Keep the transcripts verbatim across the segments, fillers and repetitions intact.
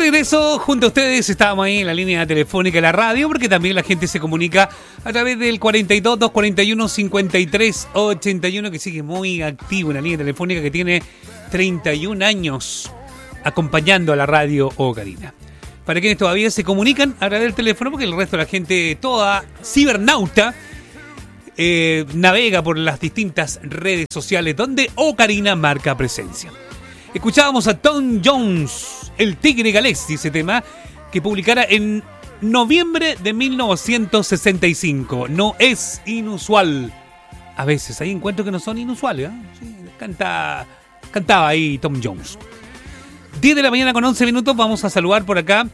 regreso junto a ustedes, estábamos ahí en la línea telefónica de la radio, porque también la gente se comunica a través del cuarenta y dos, doscientos cuarenta y uno, cincuenta y tres ochenta y uno, que sigue muy activo en la línea telefónica, que tiene treinta y un años acompañando a la radio Ocarina. Para quienes todavía se comunican a través del teléfono, porque el resto de la gente, toda cibernauta, eh, navega por las distintas redes sociales donde Ocarina marca presencia. Escuchábamos a Tom Jones, el Tigre Galés, ese tema que publicara en noviembre de mil novecientos sesenta y cinco. No es inusual. A veces hay encuentros que no son inusuales, ¿eh? Sí, canta, cantaba ahí Tom Jones. diez de la mañana con once minutos. Vamos a saludar por acá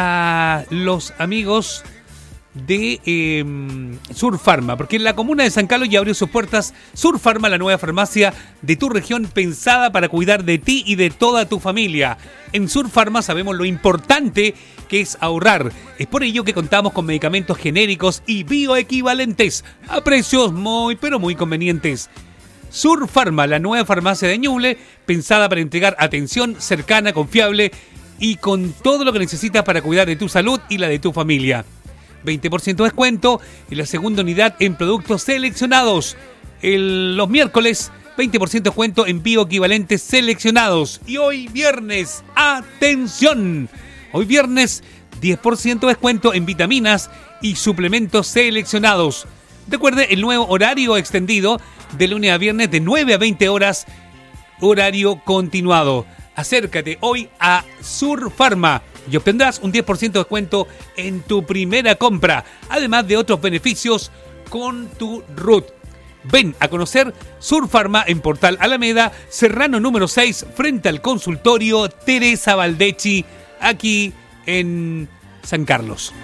a los amigos de eh, Sur Pharma, porque en la comuna de San Carlos ya abrió sus puertas Sur Pharma, la nueva farmacia de tu región pensada para cuidar de ti y de toda tu familia. En Sur Pharma sabemos lo importante que es ahorrar. Es por ello que contamos con medicamentos genéricos y bioequivalentes a precios muy pero muy convenientes. Sur Pharma, la nueva farmacia de Ñuble, pensada para entregar atención cercana, confiable y con todo lo que necesitas para cuidar de tu salud y la de tu familia. veinte por ciento de descuento en la segunda unidad en productos seleccionados. El, los miércoles, veinte por ciento de descuento en bioequivalentes seleccionados. Y hoy viernes, ¡atención! Hoy viernes, diez por ciento de descuento en vitaminas y suplementos seleccionados. Recuerde el nuevo horario extendido de lunes a viernes de nueve a veinte horas, horario continuado. Acércate hoy a Sur Pharma y obtendrás un diez por ciento de descuento en tu primera compra, además de otros beneficios con tu R U T. Ven a conocer Sur Pharma en Portal Alameda, Serrano número seis, frente al consultorio Teresa Valdechi, aquí en San Carlos.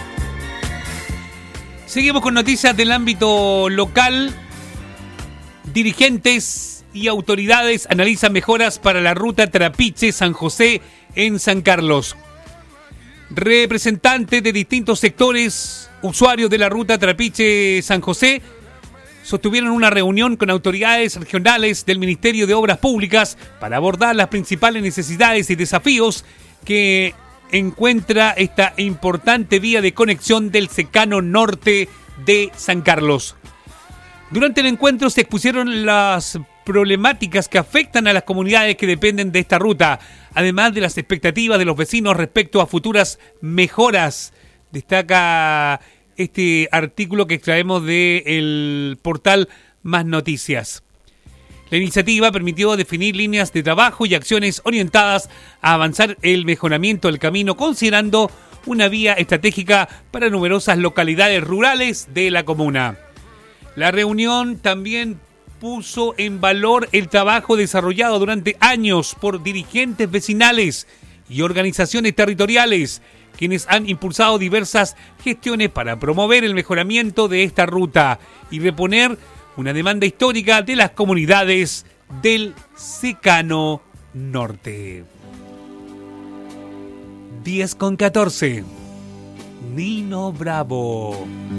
Seguimos con noticias del ámbito local. Dirigentes y autoridades analizan mejoras para la ruta Trapiche-San José en San Carlos. Representantes de distintos sectores, usuarios de la ruta Trapiche-San José, sostuvieron una reunión con autoridades regionales del Ministerio de Obras Públicas para abordar las principales necesidades y desafíos que encuentra esta importante vía de conexión del Secano Norte de San Carlos. Durante el encuentro se expusieron las problemáticas que afectan a las comunidades que dependen de esta ruta, además de las expectativas de los vecinos respecto a futuras mejoras. Destaca este artículo que extraemos del portal Más Noticias. La iniciativa permitió definir líneas de trabajo y acciones orientadas a avanzar el mejoramiento del camino, considerando una vía estratégica para numerosas localidades rurales de la comuna. La reunión también puso en valor el trabajo desarrollado durante años por dirigentes vecinales y organizaciones territoriales, quienes han impulsado diversas gestiones para promover el mejoramiento de esta ruta y reponer una demanda histórica de las comunidades del Secano Norte. diez con catorce. Nino Bravo.